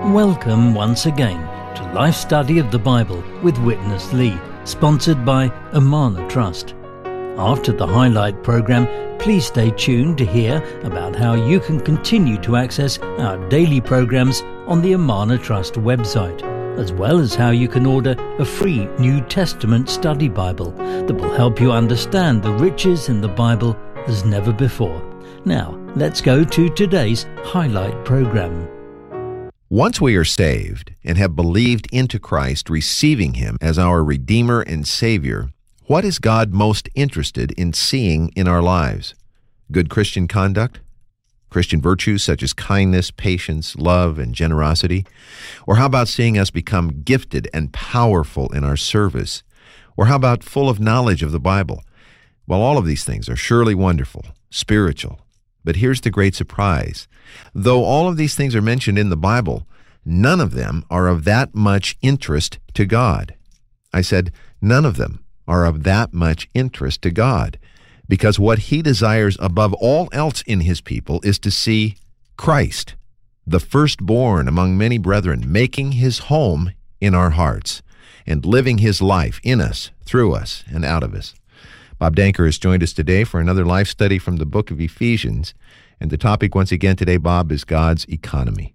Welcome once again to Life Study of the Bible with Witness Lee, sponsored by Amana Trust. After the highlight program, please stay tuned to hear about how you can continue to access our daily programs on the Amana Trust website, as well as how you can order a free New Testament study Bible that will help you understand the riches in the Bible as never before. Now, let's go to today's highlight program. Once we are saved and have believed into Christ, receiving Him as our Redeemer and Savior, what is God most interested in seeing in our lives? Good Christian conduct? Christian virtues such as kindness, patience, love, and generosity? Or how about seeing us become gifted and powerful in our service? Or how about full of knowledge of the Bible? Well, all of these things are surely wonderful, spiritual. But here's the great surprise. Though all of these things are mentioned in the Bible, none of them are of that much interest to God. I said none of them are of that much interest to God, because what He desires above all else in His people is to see Christ, the firstborn among many brethren, making His home in our hearts and living His life in us, through us, and out of us. Bob Danker has joined us today for another life study from the book of Ephesians. And the topic once again today, Bob, is God's economy.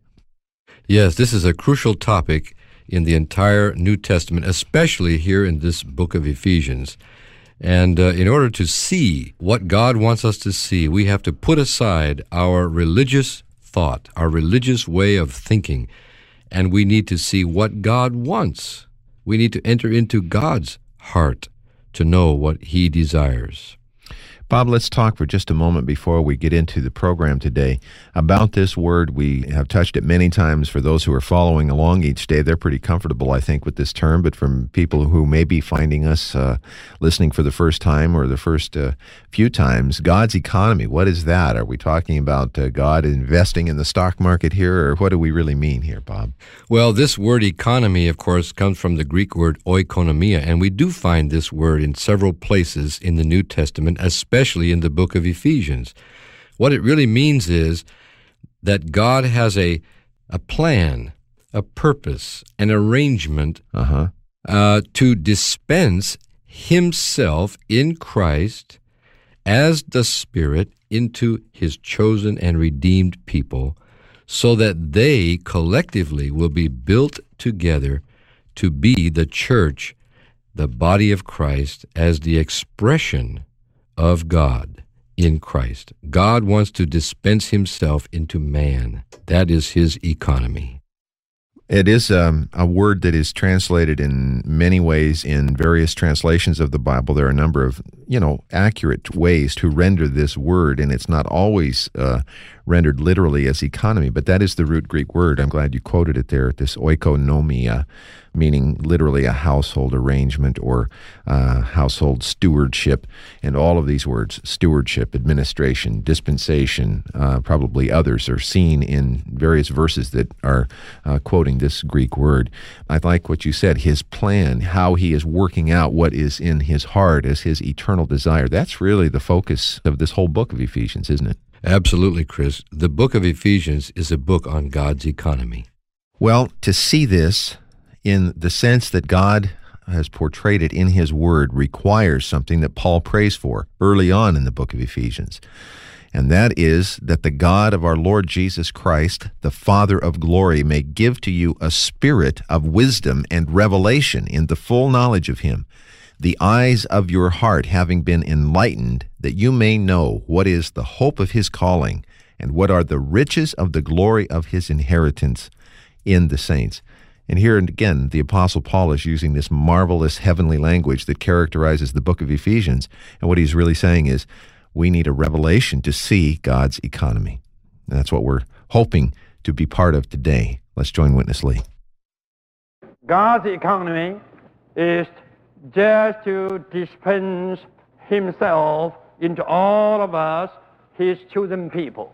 Yes, this is a crucial topic in the entire New Testament, especially here in this book of Ephesians. And in order to see what God wants us to see, we have to put aside our religious thought, our religious way of thinking, and we need to see what God wants. We need to enter into God's heart to know what He desires. Bob, let's talk for just a moment before we get into the program today about this word. We have touched it many times. For those who are following along each day, they're pretty comfortable, I think, with this term. But from people who may be finding us listening for the first time or the first few times, God's economy, what is that? Are we talking about God investing in the stock market here, or what do we really mean here, Bob? Well, this word economy, of course, comes from the Greek word oikonomia, and we do find this word in several places in the New Testament, especially in the book of Ephesians. What it really means is that God has a plan, a purpose, an arrangement to dispense Himself in Christ as the Spirit into His chosen and redeemed people, so that they collectively will be built together to be the church, the body of Christ, as the expression of God in Christ. God wants to dispense Himself into man. That is His economy. It is a word that is translated in many ways in various translations of the Bible. There are a number of, accurate ways to render this word, and it's not always rendered literally as economy, but that is the root Greek word. I'm glad you quoted it there, this oikonomia, meaning literally a household arrangement or household stewardship. And all of these words, stewardship, administration, dispensation, probably others, are seen in various verses that are quoting this Greek word. I like what you said, His plan, how He is working out what is in His heart as His eternal desire. That's really the focus of this whole book of Ephesians, isn't it? Absolutely, Chris. The book of Ephesians is a book on God's economy. Well, to see this in the sense that God has portrayed it in His Word requires something that Paul prays for early on in the book of Ephesians. And that is that the God of our Lord Jesus Christ, the Father of glory, may give to you a spirit of wisdom and revelation in the full knowledge of Him, the eyes of your heart having been enlightened, that you may know what is the hope of His calling, and what are the riches of the glory of His inheritance in the saints. And here again, the Apostle Paul is using this marvelous heavenly language that characterizes the book of Ephesians. And what he's really saying is, we need a revelation to see God's economy. And that's what we're hoping to be part of today. Let's join Witness Lee. God's economy is just to dispense Himself into all of us, His chosen people.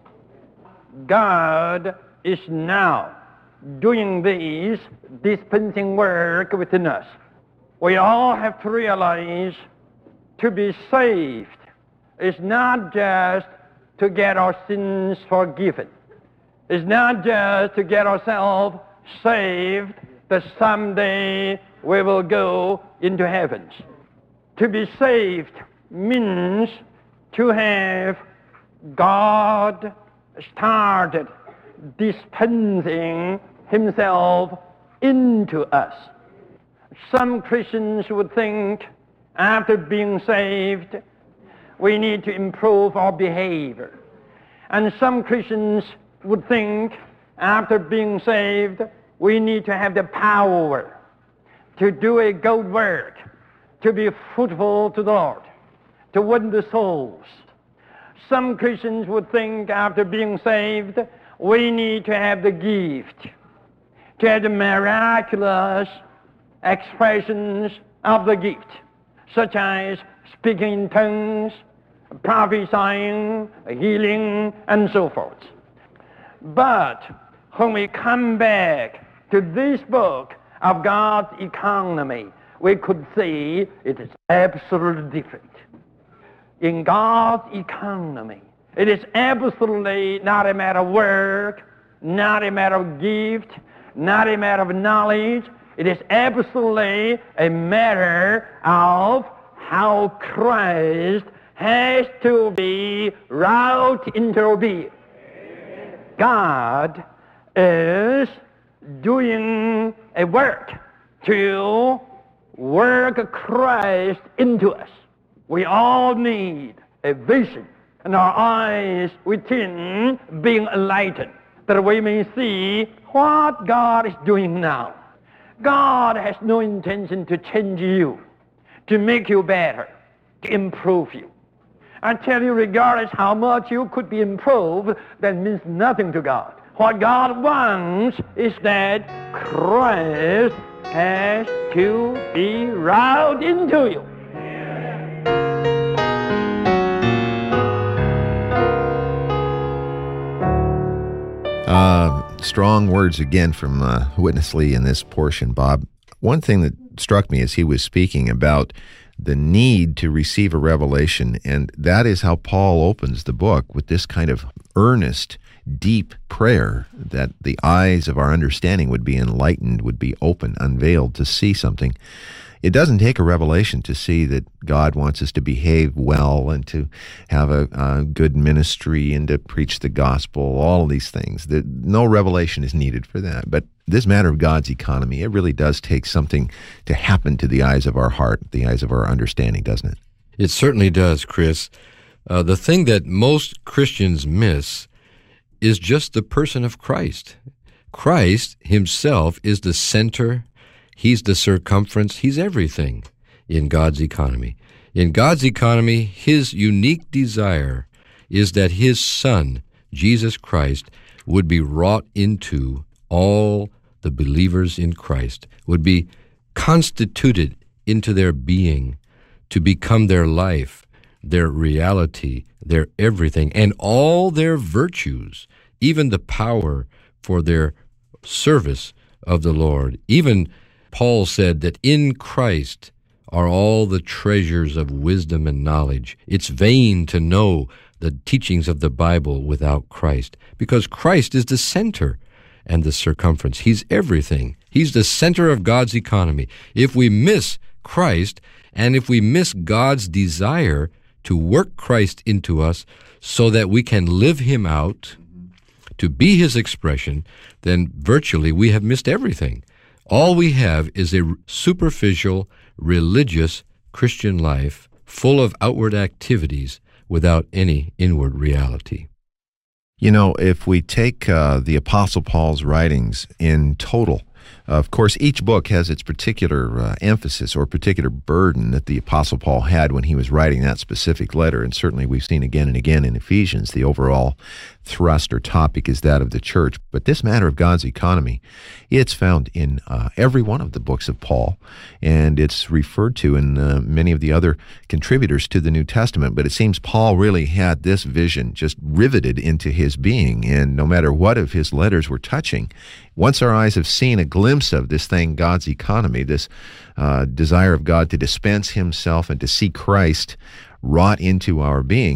God is now doing this dispensing work within us. We all have to realize to be saved is not just to get our sins forgiven. It's not just to get ourselves saved that someday we will go into heavens. To be saved means to have God started dispensing himself into us. Some Christians would think after being saved we need to improve our behavior. And some Christians would think after being saved we need to have the power to do a good work, to be fruitful to the Lord, to win the souls. Some Christians would think after being saved we need to have the gift, to have the miraculous expressions of the gift, such as speaking in tongues, prophesying, healing, and so forth. But when we come back to this book of God's economy, we could see it is absolutely different. In God's economy, it is absolutely not a matter of work, not a matter of gift, not a matter of knowledge. It is absolutely a matter of how Christ has to be wrought into being. God is doing a work to work Christ into us. We all need a vision, and our eyes within being enlightened, that we may see what God is doing now. God has no intention to change you, to make you better, to improve you. I tell you, regardless how much you could be improved, that means nothing to God. What God wants is that Christ has to be wrought into you. Strong words again from Witness Lee in this portion, Bob. One thing that struck me as he was speaking about the need to receive a revelation, and that is how Paul opens the book, with this kind of earnest, deep prayer that the eyes of our understanding would be enlightened, would be open, unveiled to see something. It doesn't take a revelation to see that God wants us to behave well and to have a good ministry and to preach the gospel, all of these things. No revelation is needed for that. But this matter of God's economy, it really does take something to happen to the eyes of our heart, the eyes of our understanding, doesn't it? It certainly does, Chris. The thing that most Christians miss is just the person of Christ. Christ himself is the center. He's the circumference. He's everything in God's economy. In God's economy, his unique desire is that his Son, Jesus Christ, would be wrought into all the believers in Christ, would be constituted into their being to become their life, their reality, their everything, and all their virtues, even the power for their service of the Lord. Even Paul said that in Christ are all the treasures of wisdom and knowledge. It's vain to know the teachings of the Bible without Christ, because Christ is the center and the circumference. He's everything. He's the center of God's economy. If we miss Christ, and if we miss God's desire to work Christ into us so that we can live him out, to be his expression, then virtually we have missed everything. All we have is a superficial, religious Christian life full of outward activities without any inward reality. You know, if we take the Apostle Paul's writings in total, of course, each book has its particular emphasis or particular burden that the Apostle Paul had when he was writing that specific letter. And certainly we've seen again and again in Ephesians, the overall thrust or topic is that of the church. But this matter of God's economy, it's found in every one of the books of Paul, and it's referred to in many of the other contributors to the New Testament. But it seems Paul really had this vision just riveted into his being, and no matter what of his letters were touching, once our eyes have seen a glimpse of this thing, God's economy, this desire of God to dispense himself and to see Christ wrought into our being,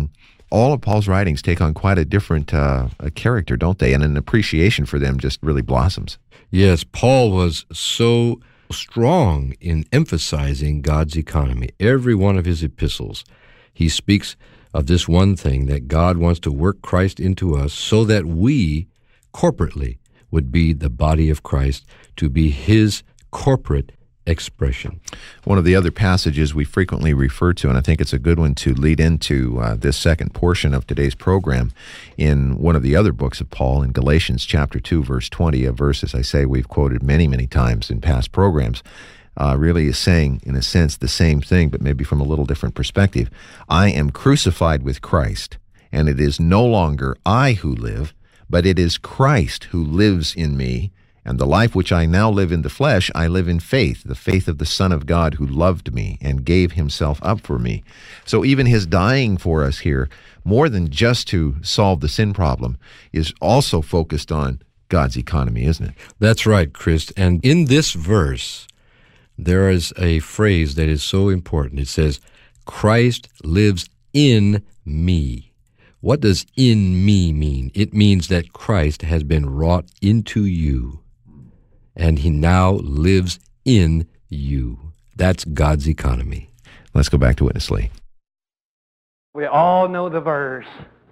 all of Paul's writings take on quite a different character, don't they? And an appreciation for them just really blossoms. Yes, Paul was so strong in emphasizing God's economy. Every one of his epistles, he speaks of this one thing, that God wants to work Christ into us so that we corporately would be the body of Christ, to be his corporate expression. One of the other passages we frequently refer to, and I think it's a good one to lead into this second portion of today's program, in one of the other books of Paul, in Galatians chapter 2, verse 20, a verse, as I say, we've quoted many, many times in past programs, really is saying, in a sense, the same thing, but maybe from a little different perspective. I am crucified with Christ, and it is no longer I who live, but it is Christ who lives in me, and the life which I now live in the flesh, I live in faith, the faith of the Son of God who loved me and gave himself up for me. So even his dying for us here, more than just to solve the sin problem, is also focused on God's economy, isn't it? That's right, Chris. And in this verse, there is a phrase that is so important. It says, Christ lives in me. What does in me mean? It means that Christ has been wrought into you, and he now lives in you. That's God's economy. Let's go back to Witness Lee. We all know the verse.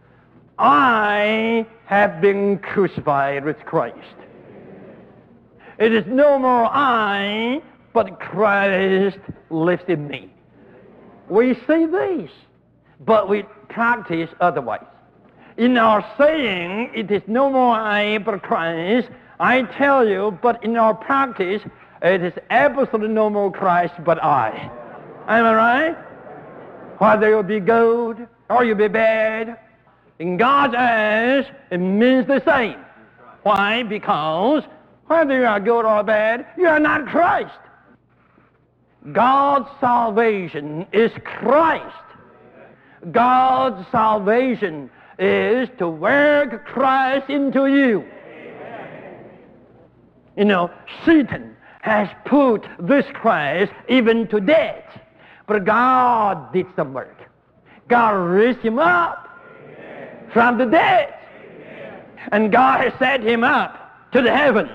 I have been crucified with Christ. It is no more I, but Christ lives in me. We say this, but we practice otherwise. In our saying, it is no more I, but Christ, I tell you, but in our practice, it is absolutely no more Christ, but I. Am I right? Whether you be good or you be bad, in God's eyes, it means the same. Why? Because whether you are good or bad, you are not Christ. God's salvation is Christ. God's salvation is to work Christ into you. You know, Satan has put this Christ even to death, but God did some work. God raised him up from the dead, and God has set him up to the heaven.